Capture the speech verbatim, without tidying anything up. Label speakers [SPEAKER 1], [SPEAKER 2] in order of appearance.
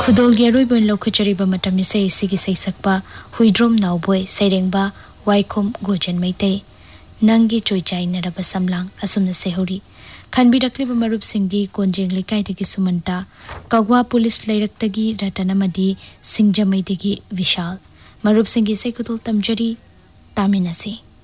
[SPEAKER 1] खुदोलगी अरोइबन लौखचरिबा मतम इसै सिगी सैसक्पा हुइद्रोम नाउबोय सैरेंबा वाइखोम गोजन मैते नंगी चोइचाइनरबा समलांग असुमना सेहोरी खनबिरक्लिबा मरुप सिंगदी कोंजेंग लेकाइदगी सुमंता कगवा पुलिस लैरक्तगी रतनमदी सिंगजमैदगी विशाल मरुप सिंगी सैकुतुल तमजरी तामिनसी।